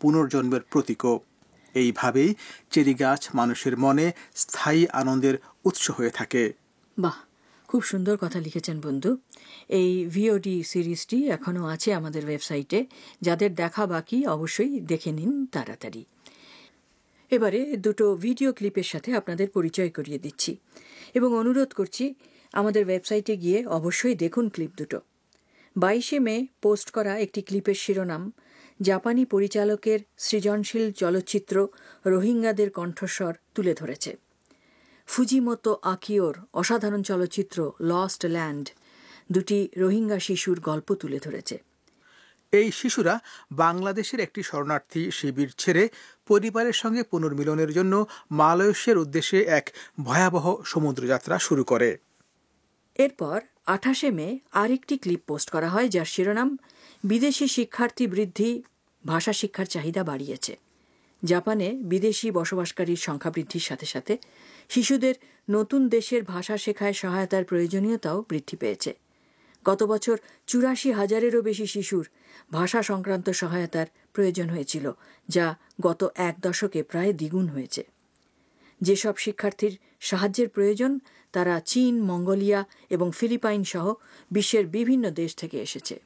পুনর্জন্মের প্রতীকও। এইভাবেই চেরি গাছ মানুষের মনে স্থায়ী আনন্দের উৎস হয়ে থাকে। বাহ, খুব সুন্দর কথা লিখেছেন বন্ধু। এই ভিওডি সিরিজটি এখনও আছে আমাদের ওয়েবসাইটে, যাদের দেখা বাকি অবশ্যই দেখে নিন তাড়াতাড়ি। এবারে দুটো ভিডিও ক্লিপের সাথে আপনাদের পরিচয় করিয়ে দিচ্ছি এবং অনুরোধ করছি আমাদের ওয়েবসাইটে গিয়ে অবশ্যই দেখুন ক্লিপ দুটো। 22শে মে পোস্ট করা একটি ক্লিপের শিরোনাম জাপানি পরিচালকের সৃজনশীল চলচ্চিত্র রোহিঙ্গাদের কণ্ঠস্বর তুলে ধরেছে। ফুজিমোতো আকিওর অসাধারণ চলচ্চিত্র লস্ট ল্যান্ড দুটি রোহিঙ্গা শিশুর গল্প তুলে ধরেছে। এই শিশুরা বাংলাদেশের একটি শরণার্থী শিবির ছেড়ে পরিবারের সঙ্গে পুনর্মিলনের জন্য মালয়েশিয়ার উদ্দেশ্যে এক ভয়াবহ সমুদ্রযাত্রা শুরু করে। এরপর 28শে মে আরেকটি ক্লিপ পোস্ট করা হয়, যার শিরোনাম বিদেশি শিক্ষার্থী বৃদ্ধি ভাষা শিক্ষার চাহিদা বাড়িয়েছে। জাপানে বিদেশি বসবাসকারীর সংখ্যা বৃদ্ধির সাথে সাথে শিশুদের নতুন দেশের ভাষা শেখায় সহায়তার প্রয়োজনীয়তাও বৃদ্ধি পেয়েছে। গত বছর 84,000-এরও বেশি শিশুর ভাষা সংক্রান্ত সহায়তার প্রয়োজন হয়েছিল, যা গত এক দশকে প্রায় দ্বিগুণ হয়েছে। যেসব শিক্ষার্থীর সাহায্যের প্রয়োজন তারা চীন, মঙ্গোলিয়া এবং ফিলিপাইন সহ বিশ্বের বিভিন্ন দেশ থেকে এসেছে।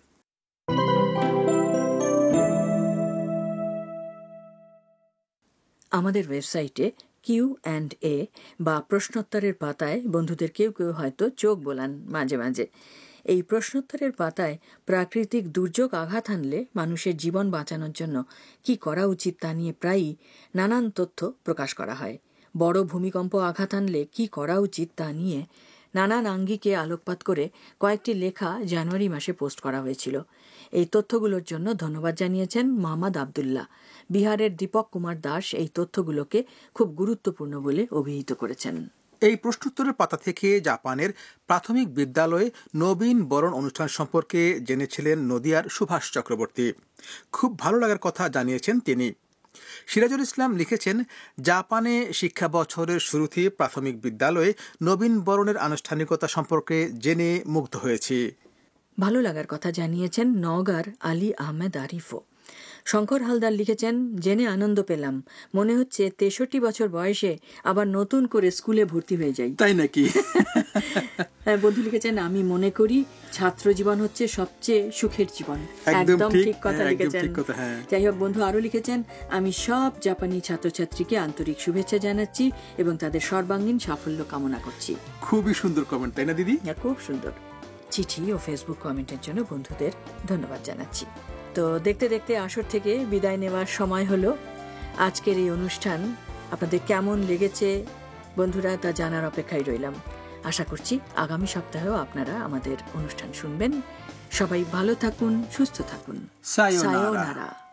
আমাদের ওয়েবসাইটে Q&A বা প্রশ্নোত্তরের পাতায় বন্ধুদের কেউ কেউ হয়তো চোখ বোলান মাঝে মাঝে। এই প্রশ্নোত্তরের পাতায় প্রাকৃতিক দুর্যোগ আঘাত হানলে মানুষের জীবন বাঁচানোর জন্য কি করা উচিত তা নিয়ে প্রায়ই নানান তথ্য প্রকাশ করা হয়। বড় ভূমিকম্প আঘাত হানলে কি করা উচিত তা নিয়ে নানান আঙ্গিকে আলোকপাত করে কয়েকটি লেখা জানুয়ারি মাসে পোস্ট করা হয়েছিল। এই তথ্যগুলোর জন্য ধন্যবাদ জানিয়েছেন মোহাম্মদ আবদুল্লাহ। বিহারের দীপক কুমার দাস এই তথ্যগুলোকে খুব গুরুত্বপূর্ণ বলে অভিহিত করেছেন। এই প্রশ্নোত্তরের পাতা থেকে জাপানের প্রাথমিক বিদ্যালয়ে নবীন বরণ অনুষ্ঠান সম্পর্কে জেনেছিলেন নদিয়ার সুভাষ চক্রবর্তী। খুব ভালো লাগার কথা জানিয়েছেন তিনি। সিরাজুল ইসলাম লিখেছেন, জাপানে শিক্ষা বছরের শুরুতে প্রাথমিক বিদ্যালয়ে নবীন বরণের আনুষ্ঠানিকতা সম্পর্কে জেনে মুগ্ধ হয়েছি। ভালো লাগার কথা জানিয়েছেন নওগাঁর আলী আহমেদ আরিফও। শঙ্কর হালদার লিখেছেন, জেনে আনন্দ পেলাম, মনে হচ্ছে 63 বছর বয়সে আবার নতুন করে স্কুলে ভর্তি হয়ে যাই। তাই নাকি? বন্ধু লিখেছেন, আমি মনে করি ছাত্র জীবন হচ্ছে সবচেয়ে সুখের জীবন। একদম ঠিক কথা লিখেছেন। যাই হোক, বন্ধু আরো লিখেছেন, আমি সব জাপানি ছাত্রছাত্রীকে আন্তরিক শুভেচ্ছা জানাচ্ছি এবং তাদের সর্বাঙ্গীন সাফল্য কামনা করছি। খুবই সুন্দর কমেন্ট, তাই না দিদি? খুব সুন্দর। চিঠি ও ফেসবুক কমেন্টের জন্য বন্ধুদের ধন্যবাদ জানাচ্ছি। তো দেখতে দেখতে আসর থেকে বিদায় নেওয়ার সময় হলো। আজকের এই অনুষ্ঠান আপনাদের কেমন লেগেছে বন্ধুরা, তা জানার অপেক্ষায় রইলাম। আশা করছি আগামী সপ্তাহেও আপনারা আমাদের অনুষ্ঠান শুনবেন। সবাই ভালো থাকুন, সুস্থ থাকুন। সায়োনারা।